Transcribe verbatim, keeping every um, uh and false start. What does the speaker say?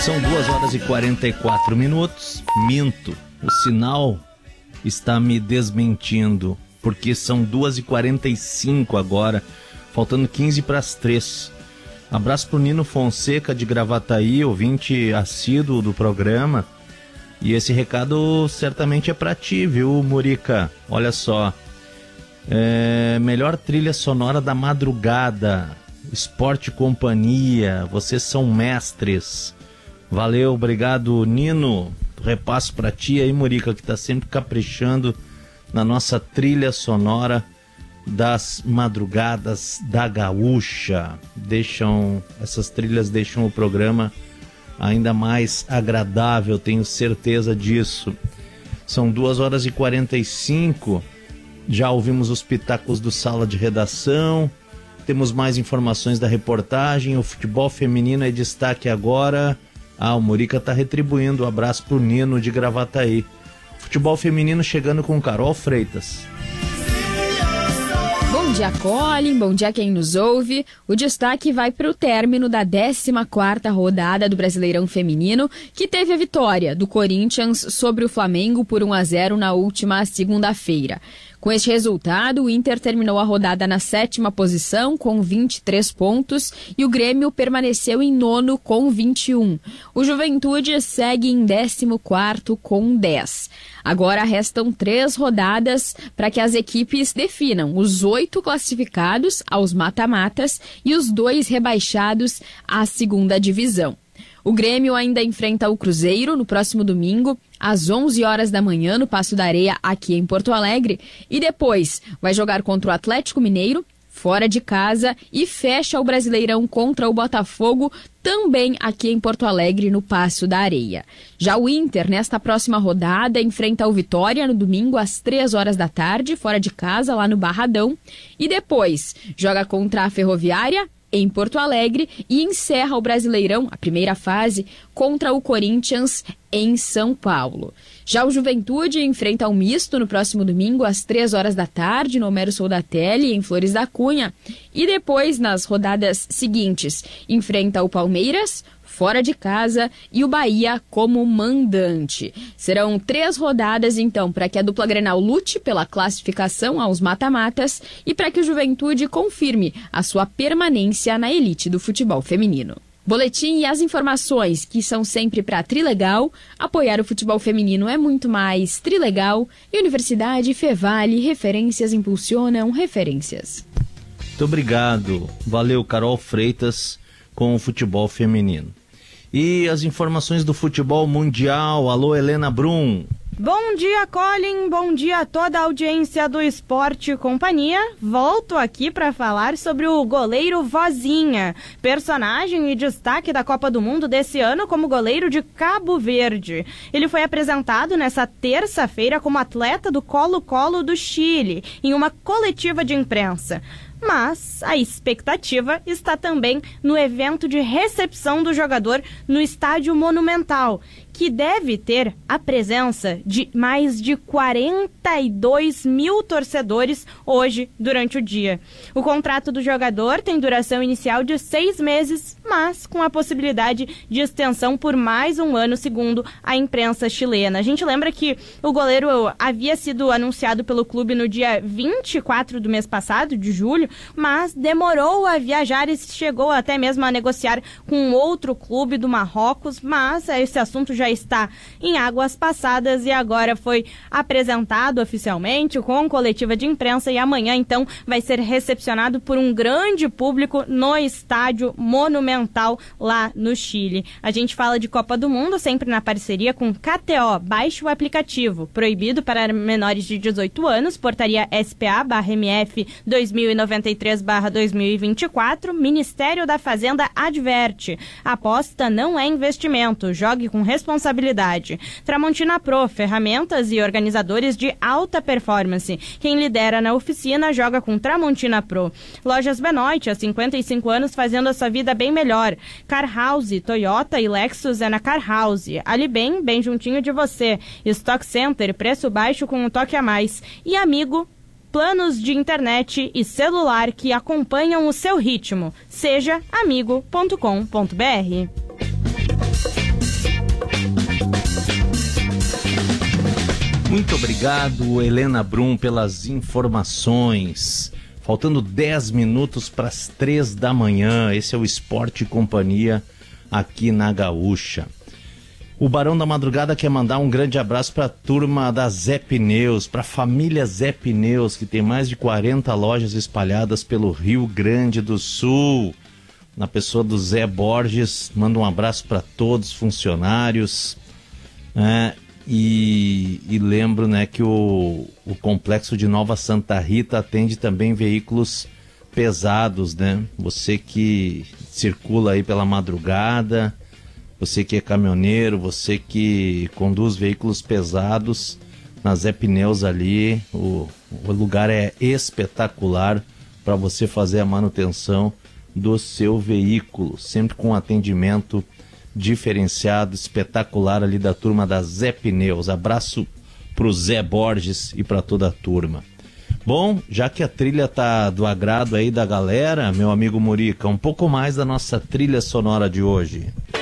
São duas horas e quarenta e quatro minutos. Minto, o sinal está me desmentindo, porque são duas e quarenta e cinco agora, faltando quinze para as três. Abraço pro Nino Fonseca de Gravataí, ouvinte assíduo do programa. E esse recado certamente é para ti, viu, Murica? Olha só. É, melhor trilha sonora da madrugada. Esporte Companhia, vocês são mestres. Valeu, obrigado, Nino. Repasso para ti aí, Murica, que tá sempre caprichando na nossa trilha sonora das madrugadas da Gaúcha. Deixam, essas trilhas deixam o programa ainda mais agradável, tenho certeza disso. São duas horas e quarenta e cinco. Já ouvimos os pitacos do Sala de Redação. Temos mais informações da reportagem. O futebol feminino é destaque agora. Ah, o Murica tá retribuindo. Um abraço pro Nino de Gravataí. Futebol feminino chegando com Carol Freitas. Bom dia, Colin. Bom dia quem nos ouve. O destaque vai para o término da décima quarta rodada do Brasileirão Feminino, que teve a vitória do Corinthians sobre o Flamengo por um a zero na última segunda-feira. Com este resultado, o Inter terminou a rodada na sétima posição com vinte e três pontos e o Grêmio permaneceu em nono com vinte e um. O Juventude segue em décimo quarto com dez. Agora restam três rodadas para que as equipes definam os oito classificados aos mata-matas e os dois rebaixados à segunda divisão. O Grêmio ainda enfrenta o Cruzeiro no próximo domingo, às onze horas da manhã, no Paço da Areia, aqui em Porto Alegre. E depois vai jogar contra o Atlético Mineiro, fora de casa, e fecha o Brasileirão contra o Botafogo, também aqui em Porto Alegre, no Paço da Areia. Já o Inter, nesta próxima rodada, enfrenta o Vitória no domingo, às três horas da tarde, fora de casa, lá no Barradão. E depois joga contra a Ferroviária, em Porto Alegre, e encerra o Brasileirão, a primeira fase, contra o Corinthians em São Paulo. Já o Juventude enfrenta o Misto no próximo domingo, às três horas da tarde, no Homero Soldatelli, em Flores da Cunha. E depois, nas rodadas seguintes, enfrenta o Palmeiras, fora de casa, e o Bahia como mandante. Serão três rodadas, então, para que a dupla Grenal lute pela classificação aos mata-matas e para que o Juventude confirme a sua permanência na elite do futebol feminino. Boletim e as informações que são sempre para Trilegal. Apoiar o futebol feminino é muito mais. Trilegal e Universidade Fevale, referências impulsionam referências. Muito obrigado. Valeu, Carol Freitas, com o futebol feminino. E as informações do futebol mundial. Alô, Helena Brum. Bom dia, Colin. Bom dia a toda a audiência do Esporte Companhia. Volto aqui para falar sobre o goleiro Vozinha, personagem e destaque da Copa do Mundo desse ano como goleiro de Cabo Verde. Ele foi apresentado nessa terça-feira como atleta do Colo-Colo do Chile, em uma coletiva de imprensa. Mas a expectativa está também no evento de recepção do jogador no Estádio Monumental, que deve ter a presença de mais de quarenta e dois mil torcedores hoje durante o dia. O contrato do jogador tem duração inicial de seis meses, mas com a possibilidade de extensão por mais um ano, segundo a imprensa chilena. A gente lembra que o goleiro havia sido anunciado pelo clube no dia vinte e quatro do mês passado, de julho, mas demorou a viajar e chegou até mesmo a negociar com outro clube do Marrocos, mas esse assunto já está em águas passadas e agora foi apresentado oficialmente com coletiva de imprensa e amanhã então vai ser recepcionado por um grande público no Estádio Monumental lá no Chile. A gente fala de Copa do Mundo sempre na parceria com K T O. Baixe o aplicativo. Proibido para menores de dezoito anos, portaria S P A barra M F dois mil e noventa e três barra dois mil e vinte e quatro, Ministério da Fazenda adverte. Aposta não é investimento, jogue com responsabilidade. Tramontina Pro, ferramentas e organizadores de alta performance. Quem lidera na oficina joga com Tramontina Pro. Lojas Benoit, há cinquenta e cinco anos fazendo a sua vida bem melhor. Car House, Toyota e Lexus é na Car House. Ali bem, bem juntinho de você. Stock Center, preço baixo com um toque a mais. E Amigo, planos de internet e celular que acompanham o seu ritmo. Seja amigo ponto com ponto br. Muito obrigado, Helena Brum, pelas informações. Faltando dez minutos para as três da manhã, esse é o Esporte e Companhia aqui na Gaúcha. O Barão da Madrugada quer mandar um grande abraço para a turma da Zé Pneus, para a família Zé Pneus, que tem mais de quarenta lojas espalhadas pelo Rio Grande do Sul. Na pessoa do Zé Borges, manda um abraço para todos os funcionários, né? E, e lembro, né, que o, o complexo de Nova Santa Rita atende também veículos pesados, né? Você que circula aí pela madrugada, você que é caminhoneiro, você que conduz veículos pesados, na Zé Pneus ali, o, o lugar é espetacular para você fazer a manutenção do seu veículo, sempre com atendimento diferenciado, espetacular ali da turma da Zé Pneus. Abraço pro Zé Borges e para toda a turma. Bom, já que a trilha tá do agrado aí da galera, meu amigo Murica, um pouco mais da nossa trilha sonora de hoje.